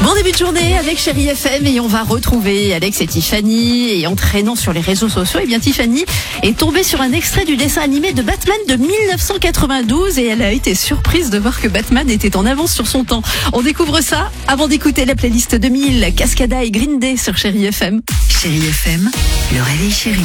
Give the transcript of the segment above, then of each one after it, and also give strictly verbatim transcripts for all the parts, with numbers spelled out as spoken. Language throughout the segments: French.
Bon début de journée avec Chérie F M et on va retrouver Alex et Tiffany. Et en traînant sur les réseaux sociaux, et bien Tiffany est tombée sur un extrait du dessin animé de Batman de mille neuf cent quatre-vingt-douze et elle a été surprise de voir que Batman était en avance sur son temps. On découvre ça avant d'écouter la playlist deux mille, Cascada et Green Day sur Chérie F M. Chérie F M, le réveil chéri.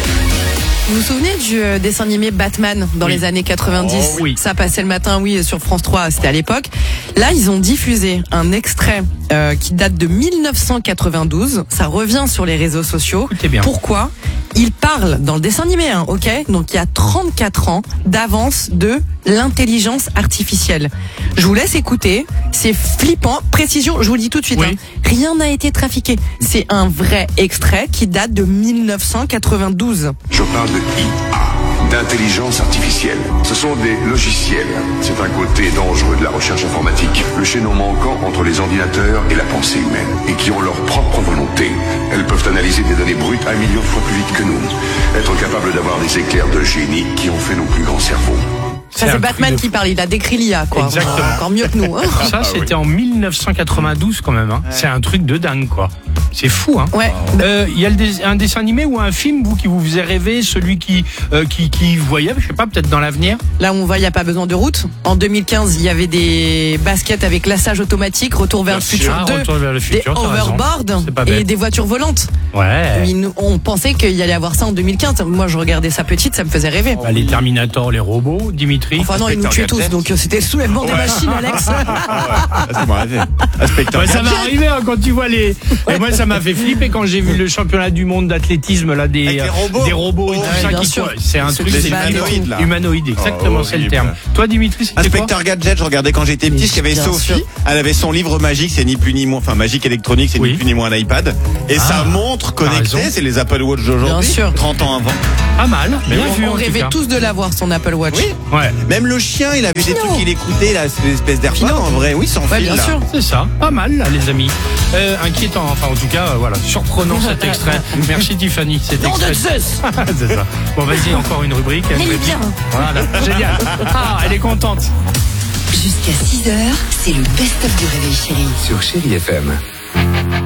Vous vous souvenez du euh, dessin animé Batman dans Oui. les années quatre-vingt-dix? Oh, oui. Ça passait le matin, oui, sur France trois, c'était à l'époque. Là, ils ont diffusé un extrait euh, qui date de mille neuf cent quatre-vingt-douze. Ça revient sur les réseaux sociaux. Écoutez bien. Pourquoi? Il parle dans le dessin animé, hein, ok? Donc il y a trente-quatre ans d'avance de l'intelligence artificielle. Je vous laisse écouter. C'est flippant. Précision, je vous le dis tout de suite. Oui. Hein, rien n'a été trafiqué. C'est un vrai extrait qui date de mille neuf cent quatre-vingt-douze. Je parle de I A, d'intelligence artificielle. Ce sont des logiciels. C'est un côté dangereux de la recherche informatique. Le chaînon manquant entre les ordinateurs et la pensée humaine. Et qui ont leur propre volonté. Elles peuvent analyser des données brutes un million de fois plus vite que nous. Être capables d'avoir des éclairs de génie qui ont fait nos plus grands cerveaux. Ça, C'est c'est un Batman truc de qui parle, il a décrit l'I A, quoi. Exactement. Encore mieux que nous. Hein. Ça, c'était en mille neuf cent quatre-vingt-douze quand même. Hein. C'est un truc de dingue, quoi. C'est fou, hein. Ouais. Euh, Il y a le des- un dessin animé ou un film, vous, qui vous faisait rêver, celui qui, euh, qui, qui voyait, je sais pas, peut-être dans l'avenir. Là où on va, il n'y a pas besoin de route. En deux mille quinze, il y avait des baskets avec lassage automatique, Retour vers le futur Ah, deux, Retour vers le futur, des t'as raison. overboards C'est pas et bête. des voitures volantes. Ouais. Mais nous, on pensait qu'il y allait avoir ça en deux mille quinze. Moi, je regardais ça petite, ça me faisait rêver. Bah, les Terminator, les robots, Dimitri. Enfin non, ils nous tuaient tous, donc euh, c'était le soulèvement des machines, Alex. Ça m'a rêvé. Inspecteur. Ouais, ça va arriver hein, quand tu vois les. Et moi, ça m'a fait flipper quand j'ai vu le championnat du monde d'athlétisme là des Avec les robots. des robots et tout Ouais, ça bien qui sûr. courent. C'est un Ceux truc, qui c'est se battent. humanoïde, là. humanoïde, exactement, Oh, c'est le horrible. terme. Toi, Dimitri, c'était quoi? Inspecteur Gadget, je regardais quand j'étais petit, Mais parce qu'il y avait bien Sophie. sûr. Elle avait son livre magique, c'est ni plus ni moins, enfin magique électronique, c'est Oui. ni plus ni moins un iPad. Et Ah, sa montre t'as connectée, raison. c'est les Apple Watch d'aujourd'hui. Bien sûr. trente ans avant. Pas mal, bien On, vu on en tout rêvait cas. tous de l'avoir, son Apple Watch. Oui. Ouais, Même le chien, il avait des Pinot. trucs qu'il écoutait, là, c'est l'espèce d'AirPod en vrai. Oui, sans Ouais, fil. bien là. sûr. c'est ça, pas mal là, les amis. Euh, inquiétant, enfin en tout cas, euh, voilà, surprenant cet extrait. Merci Tiffany, cet Nom de extrait. Zeus. C'est ça. Bon, vas-y, encore une rubrique. une Elle est réplique. bien. Voilà, génial. Ah, elle est contente. Jusqu'à six heures, c'est le best-of du réveil chéri. Sur Chérie F M.